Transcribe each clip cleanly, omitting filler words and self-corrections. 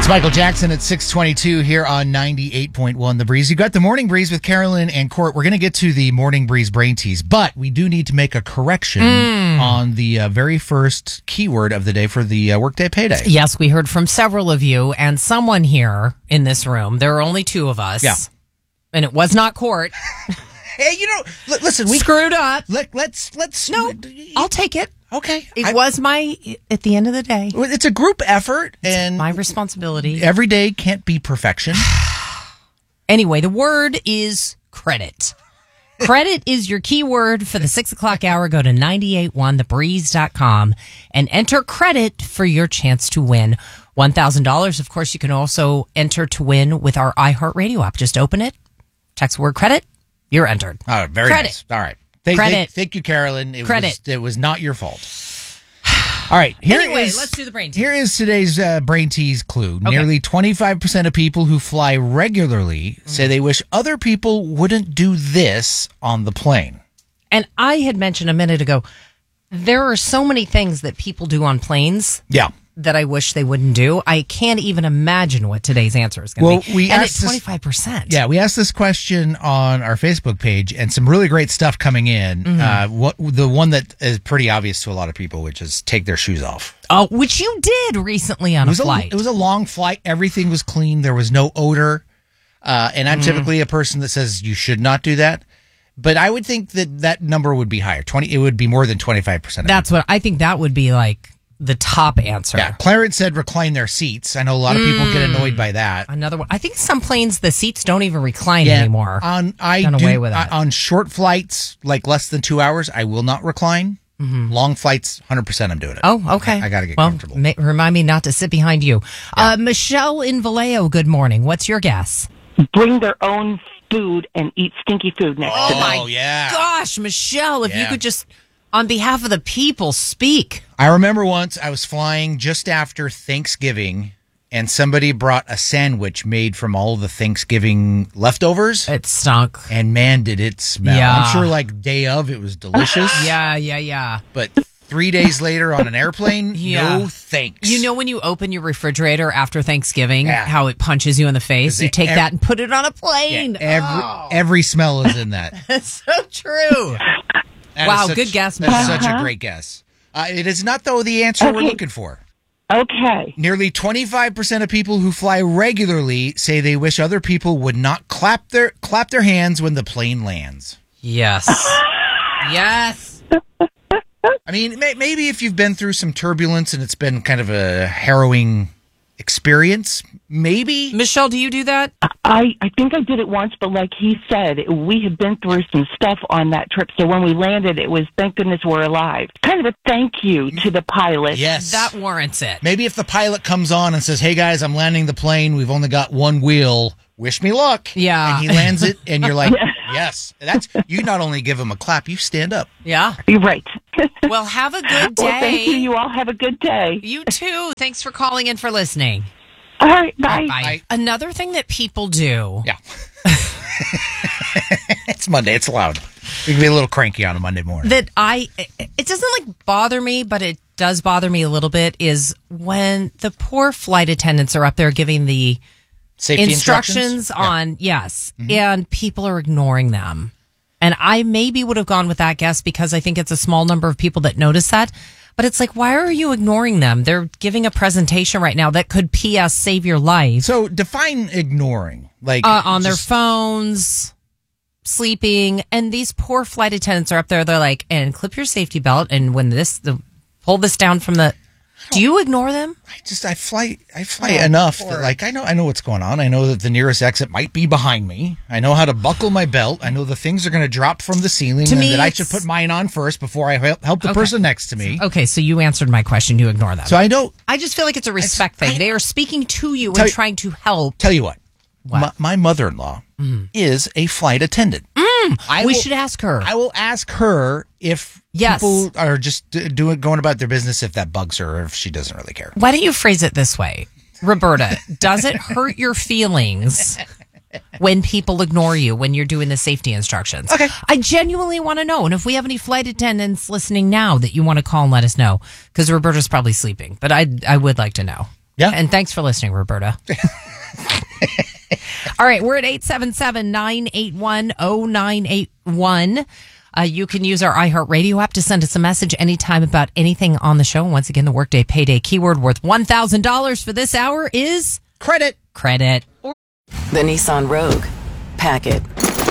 It's Michael Jackson at 6:22 here on 98.1 The Breeze. You got the Morning Breeze with Carolyn and Court. We're going to get to the Morning Breeze brain tease, but we do need to make a correction on the very first keyword of the day for the workday payday. Yes, we heard from several of you and someone here in this room. There are only two of us. Yeah. And it was not Court. Hey, listen, we screwed up. Let's. No, I'll take it. Okay. It was at the end of the day. It's a group effort, and my responsibility. Every day can't be perfection. Anyway, the word is credit. Credit is your keyword for the 6 o'clock hour. Go to 981thebreeze.com and enter credit for your chance to win $1,000. Of course, you can also enter to win with our iHeartRadio app. Just open it, text the word credit, you're entered. Oh, very credit. Nice. All right. Credit. Thank you, Carolyn. Credit. It was not your fault. All right. Let's do the brain tease. Here is today's brain tease clue. Okay. Nearly 25% of people who fly regularly say they wish other people wouldn't do this on the plane. And I had mentioned a minute ago, there are so many things that people do on planes. Yeah. That I wish they wouldn't do. I can't even imagine what today's answer is going to be. And it's 25%. Yeah, we asked this question on our Facebook page, and some really great stuff coming in. The one that is pretty obvious to a lot of people, which is take their shoes off. Oh, which you did recently on a flight. It was a long flight. Everything was clean. There was no odor. And I'm typically a person that says you should not do that. But I would think that number would be higher. It would be more than 25%. That's what I think. That would be like the top answer. Yeah, Clarence said recline their seats. I know a lot of people get annoyed by that. Another one. I think some planes, the seats don't even recline anymore. Away with that. On short flights, like less than 2 hours, I will not recline. Long flights, 100% I'm doing it. Oh, okay. I got to get comfortable. Remind me not to sit behind you. Yeah. Michelle in Vallejo, good morning. What's your guess? Bring their own food and eat stinky food next to them. Oh, yeah. Gosh, Michelle, if you could just, on behalf of the people, speak. I remember once I was flying just after Thanksgiving, and somebody brought a sandwich made from all the Thanksgiving leftovers. It stunk. And man, did it smell. Yeah. I'm sure like day of, it was delicious. Yeah. But 3 days later on an airplane, no thanks. You know when you open your refrigerator after Thanksgiving, how it punches you in the face? You take that and put it on a plane. Yeah, every smell is in that. That's so true. Wow, good guess, Michelle. That's such a great guess. It is not, though, the answer we're looking for. Okay. Nearly 25% of people who fly regularly say they wish other people would not clap their hands when the plane lands. Yes. Yes. I mean, maybe if you've been through some turbulence and it's been kind of a harrowing experience, maybe. Michelle, do you do that? I think I did it once, but like he said, we had been through some stuff on that trip. So when we landed, it was thank goodness we're alive. Kind of a thank you to the pilot. Yes. That warrants it. Maybe if the pilot comes on and says, hey guys, I'm landing the plane. We've only got one wheel. Wish me luck. Yeah. And he lands it and you're like, yes. You not only give him a clap, you stand up. Yeah. You're right. Well, have a good day. Well, thank you. You all have a good day. You too. Thanks for calling in for listening. All right. Bye. Bye. Another thing that people do. Yeah. It's Monday. It's allowed. We can be a little cranky on a Monday morning. It doesn't like bother me, but it does bother me a little bit is when the poor flight attendants are up there giving the safety instructions on, and people are ignoring them. And I maybe would have gone with that guess because I think it's a small number of people that notice that. But it's like, why are you ignoring them? They're giving a presentation right now that could PS save your life. So define ignoring. Like on their phones, sleeping. And these poor flight attendants are up there. They're like, and clip your safety belt. And when pull this down from the... Do you ignore them? I fly enough that like I know what's going on. I know that the nearest exit might be behind me. I know how to buckle my belt. I know the things are going to drop from the ceiling and that I should put mine on first before I help the person next to me. Okay, so you answered my question. You ignore them. So I don't. I just feel like it's a respect thing. They are speaking to you and trying to help. Tell you what. My mother-in-law is a flight attendant. We should ask her. I will ask her if people are just going about their business, if that bugs her or if she doesn't really care. Why don't you phrase it this way? Roberta, does it hurt your feelings when people ignore you when you're doing the safety instructions? Okay. I genuinely want to know. And if we have any flight attendants listening now that you want to call and let us know, because Roberta's probably sleeping, but I would like to know. Yeah. And thanks for listening, Roberta. All right, we're at 877-981-0981. You can use our iHeartRadio app to send us a message anytime about anything on the show. And once again, the Workday Payday keyword worth $1,000 for this hour is credit. Credit. The Nissan Rogue. Pack it.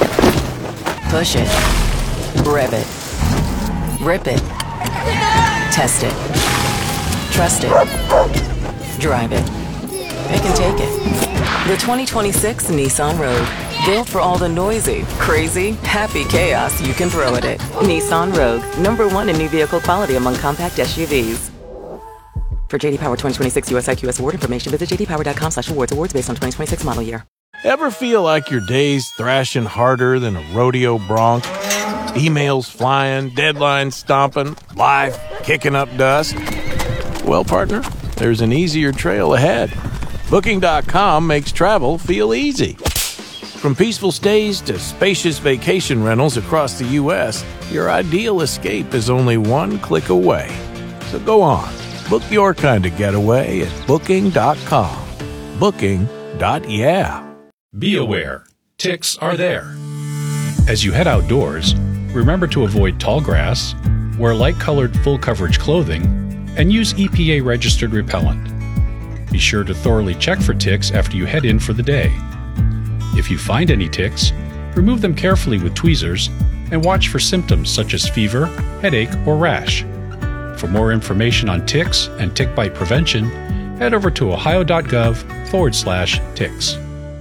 Push it. Rev it. Rip it. Test it. Trust it. Drive it. Pick and take it. The 2026 Nissan Rogue. Built for all the noisy, crazy, happy chaos you can throw at it. Nissan Rogue. #1 in new vehicle quality among compact SUVs. For JD Power 2026 US IQS award information, visit jdpower.com/awards. Awards based on 2026 model year. Ever feel like your day's thrashing harder than a rodeo bronc? Emails flying, deadlines stomping, life kicking up dust? Well, partner, there's an easier trail ahead. Booking.com makes travel feel easy. From peaceful stays to spacious vacation rentals across the U.S., your ideal escape is only one click away. So go on, book your kind of getaway at Booking.com. Booking.yeah. Be aware, ticks are there. As you head outdoors, remember to avoid tall grass, wear light-colored full-coverage clothing, and use EPA-registered repellent. Be sure to thoroughly check for ticks after you head in for the day. If you find any ticks, remove them carefully with tweezers and watch for symptoms such as fever, headache, or rash. For more information on ticks and tick bite prevention, head over to ohio.gov/ticks.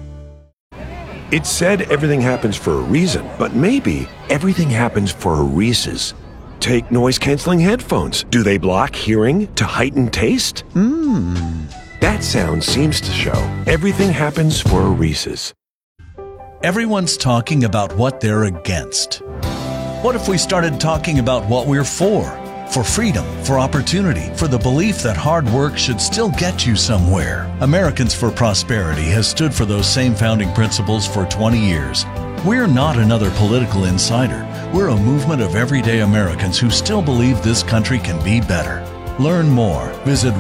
It's said everything happens for a reason, but maybe everything happens for a Reese's. Take noise-canceling headphones. Do they block hearing to heighten taste? That sound seems to show everything happens for a Reese's. Everyone's talking about what they're against. What if we started talking about what we're for? For freedom, for opportunity, for the belief that hard work should still get you somewhere. Americans for Prosperity has stood for those same founding principles for 20 years. We're not another political insider. We're a movement of everyday Americans who still believe this country can be better. Learn more. Visit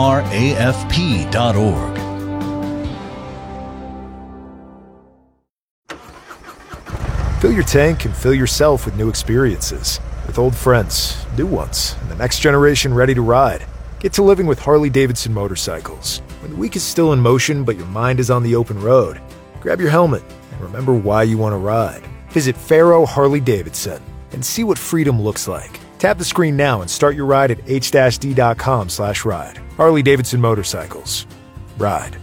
weareafp.org. Fill your tank and fill yourself with new experiences. With old friends, new ones, and the next generation ready to ride. Get to living with Harley-Davidson motorcycles. When the week is still in motion but your mind is on the open road, grab your helmet and remember why you want to ride. Visit Faro Harley-Davidson and see what freedom looks like. Tap the screen now and start your ride at h-d.com/ride. Harley-Davidson Motorcycles. Ride.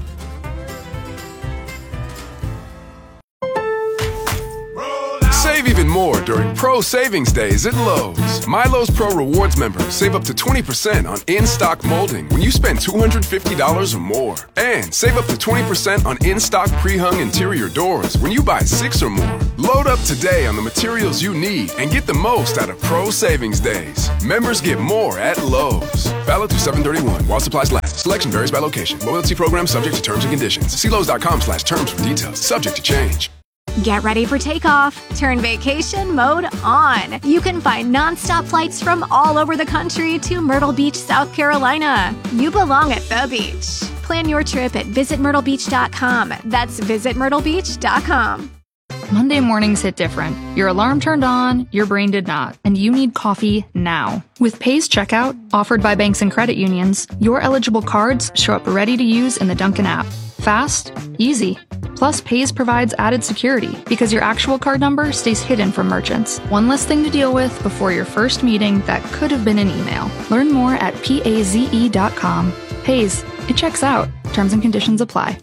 Save even more during Pro Savings Days at Lowe's. My Lowe's Pro Rewards members save up to 20% on in-stock molding when you spend $250 or more. And save up to 20% on in-stock pre-hung interior doors when you buy 6 or more. Load up today on the materials you need and get the most out of Pro Savings Days. Members get more at Lowe's. Valid through 7/31 while supplies last. Selection varies by location. Loyalty program subject to terms and conditions. See Lowe's.com/terms for details. Subject to change. Get ready for takeoff. Turn vacation mode on. You can find nonstop flights from all over the country to Myrtle Beach, South Carolina. You belong at the beach. Plan your trip at visitmyrtlebeach.com. That's visitmyrtlebeach.com. Monday mornings hit different. Your alarm turned on, your brain did not, and you need coffee now. With Paze Checkout, offered by banks and credit unions, your eligible cards show up ready to use in the Dunkin' app. Fast, easy. Plus, Paze provides added security because your actual card number stays hidden from merchants. One less thing to deal with before your first meeting that could have been an email. Learn more at paze.com. Paze, it checks out. Terms and conditions apply.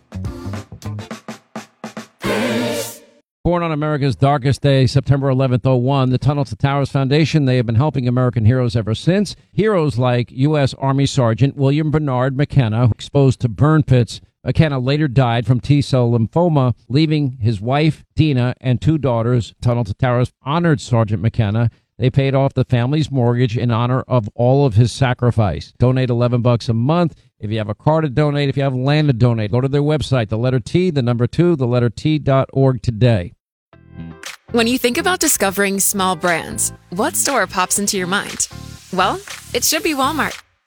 Born on America's darkest day, September 11th, 2001, the Tunnel to Towers Foundation, they have been helping American heroes ever since. Heroes like U.S. Army Sergeant William Bernard McKenna, exposed to burn pits. McKenna later died from T-cell lymphoma, leaving his wife, Dina, and 2 daughters. Tunnel to Towers honored Sergeant McKenna. They paid off the family's mortgage in honor of all of his sacrifice. Donate $11 a month. If you have a car to donate, if you have land to donate, go to their website, the letter T, the number 2, the letter T.org today. When you think about discovering small brands, what store pops into your mind? Well, it should be Walmart.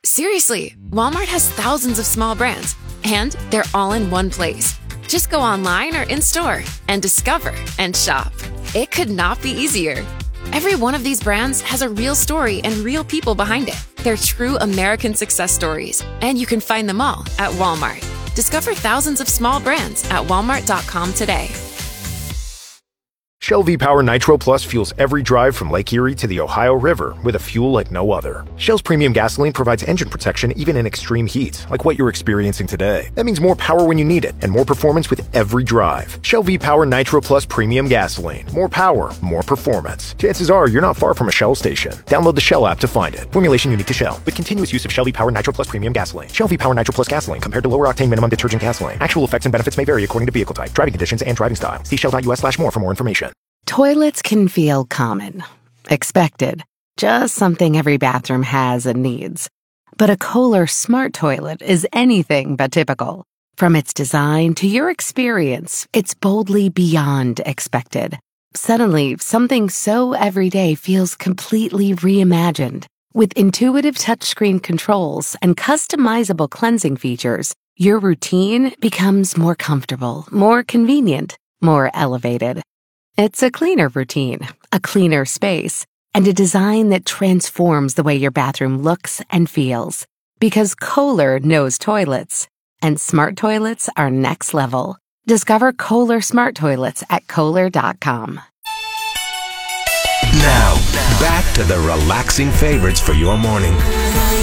Seriously, Walmart has thousands of small brands, and they're all in one place. Just go online or in-store and discover and shop. It could not be easier. Every one of these brands has a real story and real people behind it. They're true American success stories, and you can find them all at Walmart. Discover thousands of small brands at walmart.com today. Shell V-Power Nitro Plus fuels every drive from Lake Erie to the Ohio River with a fuel like no other. Shell's premium gasoline provides engine protection even in extreme heat, like what you're experiencing today. That means more power when you need it, and more performance with every drive. Shell V-Power Nitro Plus premium gasoline. More power, more performance. Chances are you're not far from a Shell station. Download the Shell app to find it. Formulation unique to Shell, with continuous use of Shell V-Power Nitro Plus premium gasoline. Shell V-Power Nitro Plus gasoline compared to lower octane minimum detergent gasoline. Actual effects and benefits may vary according to vehicle type, driving conditions, and driving style. See shell.us/more for more information. Toilets can feel common, expected, just something every bathroom has and needs. But a Kohler smart toilet is anything but typical. From its design to your experience, it's boldly beyond expected. Suddenly, something so everyday feels completely reimagined. With intuitive touchscreen controls and customizable cleansing features, your routine becomes more comfortable, more convenient, more elevated. It's a cleaner routine, a cleaner space, and a design that transforms the way your bathroom looks and feels. Because Kohler knows toilets, and smart toilets are next level. Discover Kohler smart toilets at Kohler.com. Now, back to the relaxing favorites for your morning.